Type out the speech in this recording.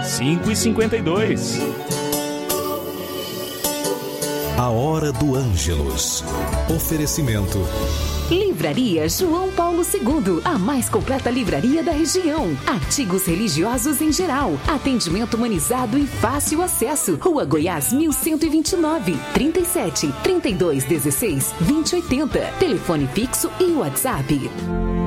5h52. A Hora do Ângelus. Oferecimento. Livraria João Paulo II, a mais completa livraria da região. Artigos religiosos em geral. Atendimento humanizado e fácil acesso. Rua Goiás 1129, 37 32 16 2080. Telefone fixo e WhatsApp.